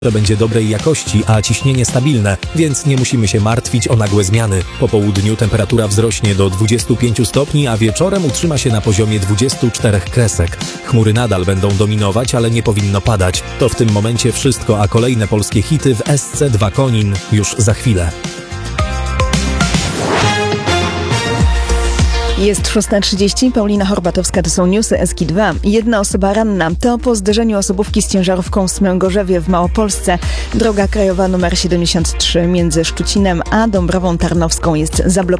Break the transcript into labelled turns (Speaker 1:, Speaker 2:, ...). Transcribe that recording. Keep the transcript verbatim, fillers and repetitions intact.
Speaker 1: będzie dobrej jakości, a ciśnienie stabilne, więc nie musimy się martwić o nagłe zmiany. Po południu temperatura wzrośnie do dwudziestu pięciu stopni, a wieczorem utrzyma się na poziomie dwudziestu czterech kresek. Chmury nadal będą dominować, ale nie powinno padać. To w tym momencie wszystko, a kolejne polskie hity w S C dwa Konin już za chwilę.
Speaker 2: Jest szósta trzydzieści, Paulina Horbatowska, to są newsy S K dwa. Jedna osoba ranna. To po zderzeniu osobówki z ciężarówką w Smęgorzewie w Małopolsce. Droga krajowa nr siedemdziesiąt trzy między Szczucinem a Dąbrową Tarnowską jest zablokowana.